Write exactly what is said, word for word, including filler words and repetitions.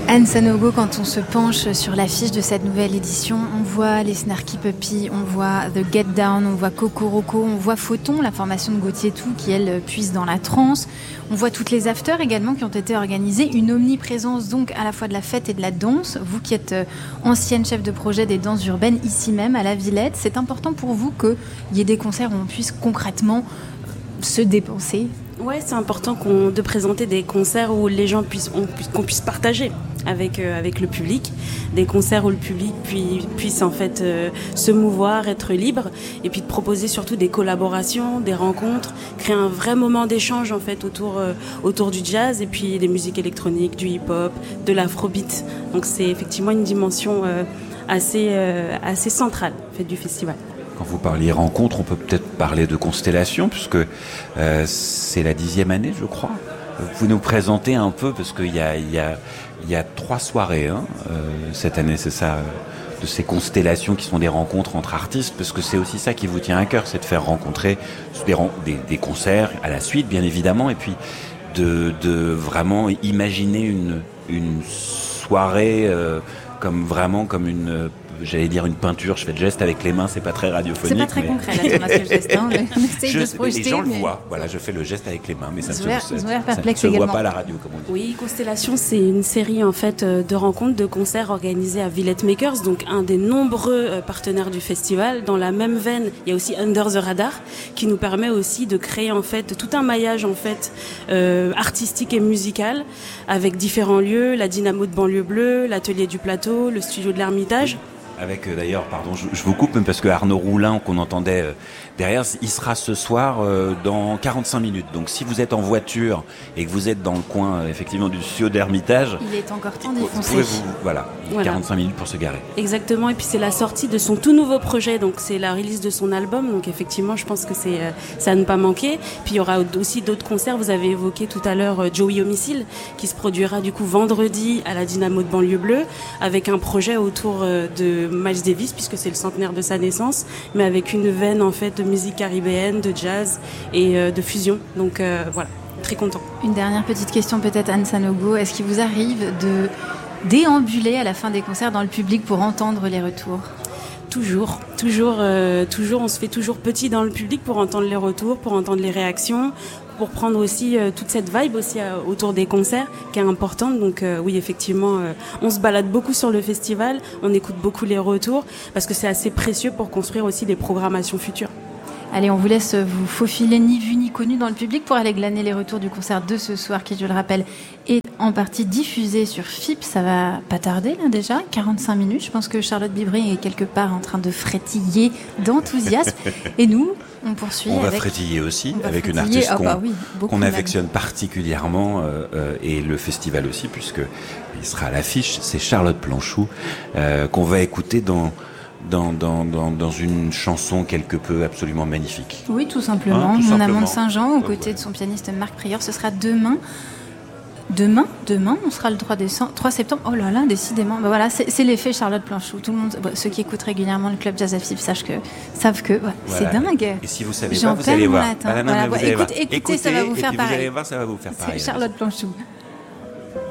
Anne Sanogo, quand on se penche sur l'affiche de cette nouvelle édition, on voit les Snarky Puppy, on voit The Get Down, on voit Cocoroco, on voit Photon, la formation de Gauthier Tout qui, elle, puise dans la trance. On voit toutes les afters également qui ont été organisées. Une omniprésence donc à la fois de la fête et de la danse. Vous qui êtes ancienne chef de projet des danses urbaines ici même à la Villette, c'est important pour vous qu'il y ait des concerts où on puisse concrètement se dépenser? Ouais, c'est important qu'on, de présenter des concerts où les gens puissent, on, qu'on puisse partager avec euh, avec le public, des concerts où le public puis, puisse en fait euh, se mouvoir, être libre, et puis de proposer surtout des collaborations, des rencontres, créer un vrai moment d'échange en fait autour euh, autour du jazz et puis des musiques électroniques, du hip-hop, de l'afrobeat. Donc c'est effectivement une dimension euh, assez euh, assez centrale en fait du festival. Quand vous parliez rencontre, on peut peut-être parler de constellation, puisque euh, c'est la dixième année, je crois. Vous nous présentez un peu, parce qu'il y a, il y a, il y a trois soirées hein, euh, cette année, c'est ça, euh, de ces constellations qui sont des rencontres entre artistes, parce que c'est aussi ça qui vous tient à cœur, c'est de faire rencontrer des, des, des concerts à la suite, bien évidemment, et puis de, de vraiment imaginer une, une soirée euh, comme vraiment comme une... J'allais dire une peinture, je fais le geste avec les mains, c'est pas très radiophonique. C'est pas très mais... concret là, Thomas, ce geste. Hein, on essaye je, de se projeter. Les gens mais... le voient. Voilà, je fais le geste avec les mains, mais ça ils ont se, l'air perplexes ça, ça se voit également. pas à la radio, comme on dit. Oui, Constellation, c'est une série en fait de rencontres, de concerts organisés à Villette Makers, donc un des nombreux partenaires du festival. Dans la même veine, il y a aussi Under the Radar, qui nous permet aussi de créer en fait tout un maillage en fait euh, artistique et musical avec différents lieux, la Dynamo de Banlieue Bleue, l'Atelier du Plateau, le Studio de l'Ermitage. Avec euh, d'ailleurs, pardon, je, je vous coupe, même parce que Arnaud Roulin, qu'on entendait euh, derrière, il sera ce soir euh, dans quarante-cinq minutes. Donc si vous êtes en voiture et que vous êtes dans le coin, euh, effectivement, du studio d'Ermitage, il est encore temps d'y vous foncer. pouvez vous, voilà, voilà, quarante-cinq minutes pour se garer. Exactement, et puis c'est la sortie de son tout nouveau projet, donc c'est la release de son album, donc effectivement, je pense que c'est euh, ça à ne pas manquer. Puis il y aura aussi d'autres concerts, vous avez évoqué tout à l'heure euh, Joey Homicile, qui se produira du coup vendredi à la Dynamo de Banlieue Bleue, avec un projet autour euh, de Miles Davis, puisque c'est le centenaire de sa naissance, mais avec une veine en fait de musique caribéenne, de jazz et euh, de fusion. Donc euh, voilà, très content. Une dernière petite question peut-être, Anne Sanogo. Est-ce qu'il vous arrive de déambuler à la fin des concerts dans le public pour entendre les retours ? Toujours, toujours, euh, toujours, on se fait toujours petit dans le public pour entendre les retours, pour entendre les réactions, pour prendre aussi euh, toute cette vibe aussi euh, autour des concerts qui est importante. Donc euh, oui, effectivement, euh, on se balade beaucoup sur le festival, on écoute beaucoup les retours parce que c'est assez précieux pour construire aussi des programmations futures. Allez, on vous laisse vous faufiler ni vu ni connu dans le public pour aller glaner les retours du concert de ce soir qui, je le rappelle, est en partie diffusé sur F I P. Ça va pas tarder là déjà, quarante-cinq minutes. Je pense que Charlotte Bibry est quelque part en train de frétiller d'enthousiasme. Et nous, on poursuit. On avec... va frétiller aussi avec frétiller. une artiste ah, qu'on, bah oui, qu'on affectionne particulièrement euh, euh, et le festival aussi, puisque il sera à l'affiche. C'est Charlotte Planchou euh, qu'on va écouter dans Dans, dans, dans, dans une chanson quelque peu absolument magnifique. Oui, tout simplement. Hein, tout Mon simplement. amant de Saint-Jean, aux Euh, côtés ouais. de son pianiste Marc Prieur. Ce sera demain. Demain, demain, on sera le trois décembre, trois septembre. Oh là là, décidément. Ben voilà, c'est, c'est l'effet Charlotte Planchou. Tout le monde, bon, ceux qui écoutent régulièrement le club Jazz à F I P savent que, savent que, ouais, Voilà. c'est dingue. Et si vous savez J'en pas, vous allez perds mon voir. latin. Ah, non, Voilà, mais vous ouais, allez écoute, voir. écoutez, Écoutez, ça va vous et faire puis pareil. Vous allez voir, ça va vous faire pareil. C'est Charlotte Planchou.